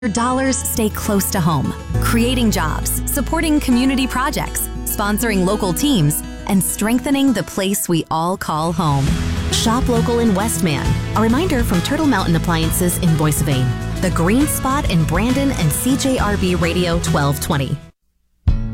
Your dollars stay close to home, creating jobs, supporting community projects, sponsoring local teams, and strengthening the place we all call home. Shop local in Westman. A reminder from Turtle Mountain Appliances in Boissevain. The Green Spot in Brandon and CJRB Radio 1220.